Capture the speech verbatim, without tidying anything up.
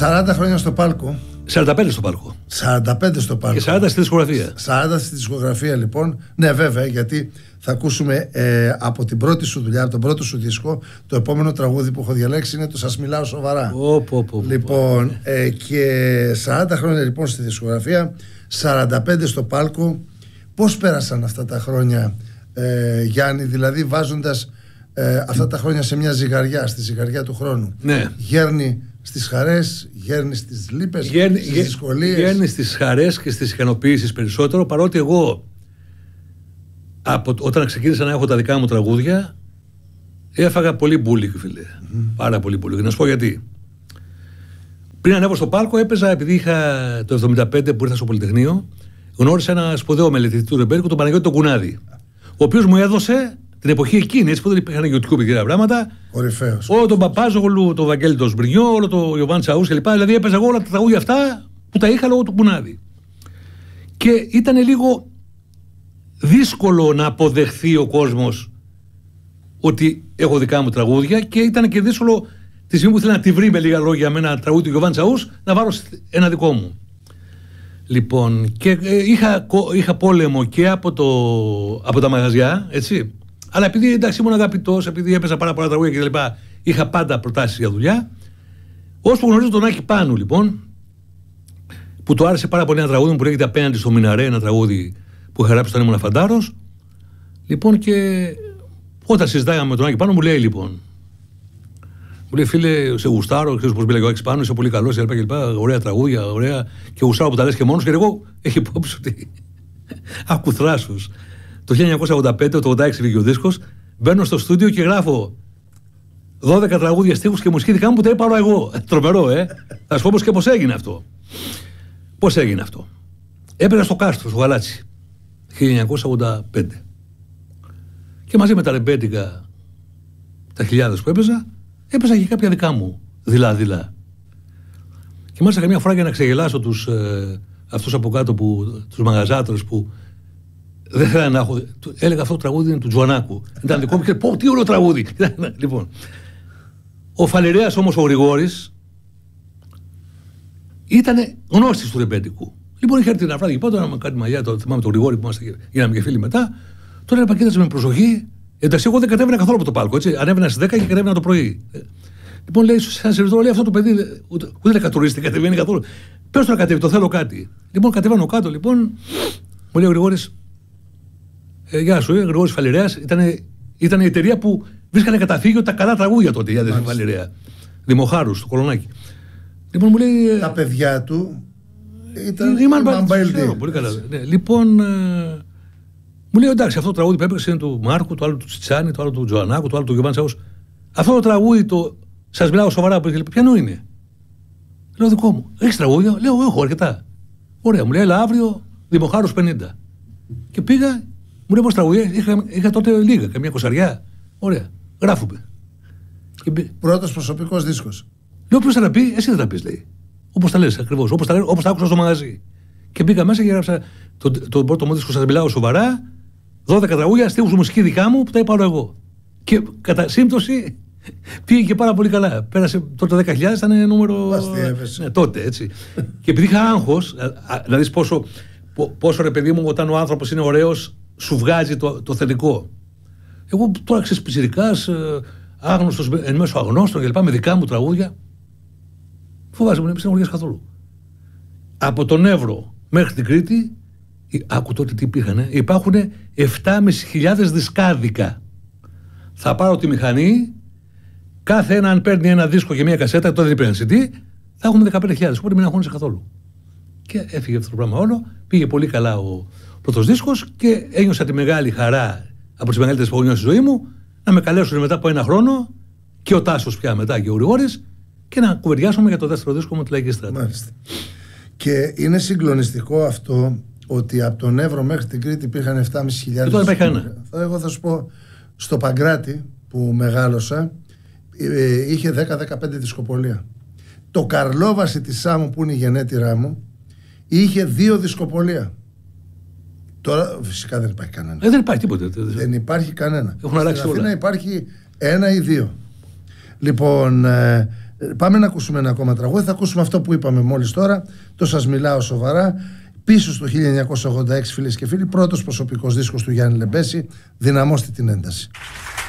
σαράντα χρόνια στο πάλκο. σαράντα πέντε στο πάλκο. σαράντα πέντε στο πάλκο. Και σαράντα στη δισκογραφία. σαράντα στη δισκογραφία, λοιπόν. Ναι, βέβαια, γιατί θα ακούσουμε ε, από την πρώτη σου δουλειά, από τον πρώτο σου δίσκο, το επόμενο τραγούδι που έχω διαλέξει είναι το «Σας μιλάω σοβαρά». Oh, oh, oh, λοιπόν, oh. Ε, και σαράντα χρόνια λοιπόν στη δισκογραφία, σαράντα πέντε στο πάλκο. Πώς πέρασαν αυτά τα χρόνια, ε, Γιάννη, δηλαδή βάζοντας ε, αυτά τα χρόνια σε μια ζυγαριά, στη ζυγαριά του χρόνου? Ναι. Γέρνει στις χαρές, γέρνει στις λύπες, γέρνει, στις γε, δυσκολίες. Γέρνει στις χαρές και στις ικανοποιήσεις περισσότερο, παρότι εγώ από, όταν ξεκίνησα να έχω τα δικά μου τραγούδια έφαγα πολύ μπούλικ, φίλε. Mm. Πάρα πολύ μπούλικ. Να σου πω γιατί. Πριν ανέβω στο πάλκο έπαιζα, επειδή είχα το εβδομήντα πέντε που ήρθα στο Πολυτεχνείο, γνώρισα ένα σπουδαίο μελετητή του ρεμπέρικου, τον Παναγιώτη τον Κουνάδη, ο οποίος μου έδωσε την εποχή εκείνη, έτσι που δεν υπήρχαν YouTube και τέτοια πράγματα. Κορυφαίος. Όλο τον Παπάζογλου, τον Βαγγέλη τον Σμπρινιό, όλο τον Ιωβάν Τσαούς κλπ. Δηλαδή έπαιζα εγώ όλα τα τραγούδια αυτά που τα είχα λόγω του Κουνάδη. Και ήταν λίγο δύσκολο να αποδεχθεί ο κόσμος ότι έχω δικά μου τραγούδια, και ήταν και δύσκολο τη στιγμή που ήθελα να τη βρει με λίγα λόγια με ένα τραγούδι του Ιωβάν Τσαούς να βάλω ένα δικό μου. Λοιπόν, και ε, είχα, είχα πόλεμο και από, το, από τα μαγαζιά, έτσι. Αλλά επειδή εντάξει ήμουν αγαπητός, επειδή έπαιζα πάρα πολλά τραγούδια κτλ., είχα πάντα προτάσεις για δουλειά. Ώσπου γνωρίζω τον Άκη Πάνου, λοιπόν, που του άρεσε πάρα πολύ ένα τραγούδι που λέγεται «Απέναντι στο Μιναρέ», ένα τραγούδι που είχα γράψει όταν ήμουν φαντάρος. Λοιπόν, και όταν συζητάγαμε με τον Άκη Πάνου, μου λέει λοιπόν. Μου λέει, φίλε, σε γουστάρω, ξέρεις πώς μιλάει ο Άκης Πάνου, είσαι πολύ καλός κλπ. Ωραία τραγούδια, ωραία. Και γουστάρω που τα λες και μόνος. Και εγώ έχει υπόψη ότι. Άκου θράσους. Το χίλια εννιακόσια ογδόντα πέντε, το ογδόντα έξι βγήκε ο δίσκος, μπαίνω στο στούντιο και γράφω δώδεκα τραγούδια, στίχους και μουσική δικά μου που τα είπα εγώ. Τρομερό, ε! Θα σου πω όμως και πώς έγινε αυτό. Πώς έγινε αυτό. Έπαιζα στο Κάστρο, στο Γαλάτσι, χίλια εννιακόσια ογδόντα πέντε. Και μαζί με τα ρεμπέτικα, τα χιλιάδες που έπαιζα, έπαιζα και κάποια δικά μου, δειλά-δειλά. Και μάλιστα καμιά φορά για να ξεγελάσω τους, ε, αυτούς από κάτω, που, τους μαγαζάτρες που δεν θέλανε να έχω. Έλεγα αυτό το τραγούδι είναι του Τζουανάκου. Ήταν δικό μου και πω, τι ωραίο τραγούδι. Λοιπόν, ο Φαλιρέας όμως, ο Γρηγόρης, ήταν γνώστης του ρεμπέτικου. Λοιπόν, είχε έρθει ένα βράδυ και να κάτι μαλλιά, το θυμάμαι τον Γρηγόρη που είμαστε, γίναμε και φίλοι μετά. Τώρα έλεγα, κοίταζε με προσοχή. Εντάξει, εγώ δεν κατέβαινα καθόλου από το πάλκο. Έτσι. Ανέβαινα στις δέκα και κατέβαινα το πρωί. Λοιπόν, λέει, σαν σερβιτόρο, λέει αυτό το παιδί, ούτε, ούτε είναι κατουρίστη, κατεβαίνει καθόλου. Πες το να κατέβει, το θέλω κάτι. Λοιπόν, κατεβαίνω κάτω, λοιπόν, μου λέει ο Γρηγόρης, ε, γεια σου, ε, Γρηγόρης Φαλιρέας, ήταν, ήταν η εταιρεία που βρίσκανε καταφύγιο τα καλά τραγούδια τότε για την Φαλιρέα. Δημοχάρους, στο Κολονάκι. Λοιπόν, μου λέει. Τα παιδιά του ήταν. Η Μαμπαελτή. Πολύ καλά. Ναι, λοιπόν. Ε, μου λέει, εντάξει, αυτό το τραγούδι που έπαιξε είναι του Μάρκου, το άλλο του Τσιτσάνη, το άλλο του Τζοανάκου, το άλλο του Γιωβάν Τσαούς. Αυτό το τραγούδι, το σας μιλάω σοβαρά, που είχε, ποιανού είναι? Λέω, δικό μου. Έχεις τραγούδια? Λέω, έχω αρκετά. Ωραία, μου λέει, έλα αύριο, Δημοχάρους πενήντα. Και πήγα, μου λέει, πώς τραγούδια? Είχα, είχα τότε λίγα, καμιά κοσαριά. Ωραία, γράφουμε. Πρώτος προσωπικός δίσκος. Λέω, ποιος θα τα πει? Εσύ θα τα πεις, λέει. Όπως τα λες ακριβώς, όπως τα, όπως τα άκουσα στο μαγαζί. Και μπήκα μέσα και γράψα τον το πρώτο μου δίσκο, σας μιλάω σοβαρά, δώδεκα τραγούδια, στίχους μουσική δικά μου που τα είπα εγώ. Και κατά σύμπτωση πήγε και πάρα πολύ καλά. Πέρασε τότε δέκα χιλιάδες, ήταν νούμερο. Ναι, τότε έτσι. Και επειδή είχα άγχος, να δεις πόσο, πόσο ρε παιδί μου, όταν ο άνθρωπος είναι ωραίος, σου βγάζει το, το θετικό. Εγώ τώρα ξέρεις, πιτσιρικάς, άγνωστος, εν μέσω αγνώστων κλπ. Με δικά μου τραγούδια. Φοβάσαι, μου, δεν στεναχωριέσαι καθόλου. Από τον Εύρο μέχρι την Κρήτη, άκου τότε τι υπήρχαν, υπάρχουν επτά χιλιάδες πεντακόσια δισκάδικα. Θα πάρω τη μηχανή, κάθε ένα αν παίρνει ένα δίσκο και μια κασέτα, τότε δεν υπήρχαν σι ντι, θα έχουμε δεκαπέντε χιλιάδες, οπότε μην αγχώνεσαι καθόλου. Και έφυγε αυτό το πράγμα όλο, πήγε πολύ καλά ο πρώτος δίσκος και ένιωσα τη μεγάλη χαρά από τις μεγαλύτερες που έχω νιώσει στη ζωή μου να με καλέσουν μετά από ένα χρόνο και ο Τάσος πια μετά και ο Γρηγόρης και να κουβεντιάσουμε για το δεύτερο δίσκο με τη Λαϊκή Στράτα. Μάλιστα. Και είναι συγκλονιστικό αυτό ότι από τον Εύρο μέχρι την Κρήτη υπήρχαν επτά χιλιάδες. Και τώρα υπάρχει ένα. Εγώ θα σου πω, στο Παγκράτη που μεγάλωσα είχε δέκα δεκαπέντε δισκοπολία. Το Καρλόβαση της Σάμου που είναι η γενέτειρά μου είχε δύο δισκοπολία. Τώρα φυσικά δεν υπάρχει κανένα. Ε, δεν υπάρχει τίποτα. Δεν υπάρχει κανένα. Έχουν αλλάξει Στην όλα. Αθήνα υπάρχει ένα ή δύο. Λοιπόν, ε, Πάμε να ακούσουμε ένα ακόμα τραγούδι. Θα ακούσουμε αυτό που είπαμε μόλις τώρα. Το «Σας μιλάω σοβαρά». Πίσω στο χίλια εννιακόσια ογδόντα έξι, φίλες και φίλοι, πρώτος προσωπικός δίσκος του Γιάννη Λεμπέση. Δυναμώστε την ένταση.